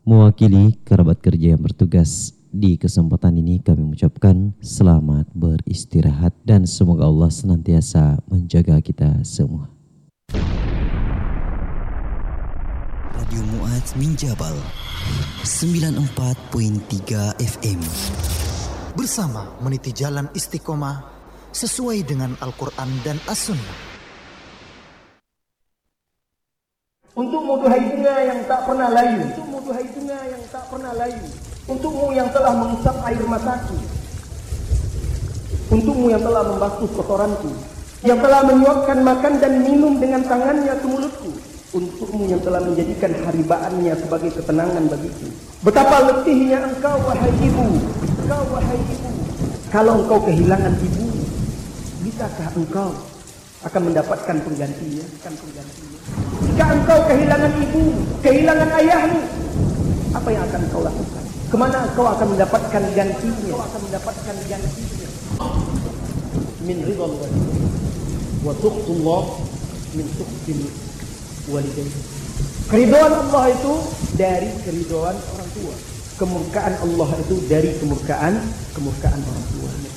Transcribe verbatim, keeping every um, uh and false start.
Mewakili kerabat kerja yang bertugas di kesempatan ini kami mengucapkan selamat beristirahat dan semoga Allah senantiasa menjaga kita semua. Radio Mu'adz Minjabal sembilan puluh empat koma tiga F M. Bersama meniti jalan istiqomah sesuai dengan Al-Quran dan As-Sunnah. Untukmu duhai bunga yang tak pernah layu, untukmu duhai bunga yang tak pernah layu, untukmu yang telah mengusap air mataku, untukmu yang telah membasuh kotoranku, yang telah menyuapkan makan dan minum dengan tangannya ke mulutku, untukmu yang telah menjadikan haribaannya sebagai ketenangan bagiku. Betapa letihnya engkau wahai ibu, engkau wahai ibu. Kalau engkau kehilangan ibu, bisakah engkau akan mendapatkan penggantinya? Akan penggantinya. Jika engkau kehilangan ibu, kehilangan ayahmu, apa yang akan engkau lakukan? Kemana engkau akan mendapatkan gantinya? Engkau akan mendapatkan gantinya. Min ridha walidain wa tuqtullah min tuqtil walidain. Keridhaan Allah itu dari keridhaan orang tua. Kemurkaan Allah itu dari kemurkaan kemurkaan orang tua.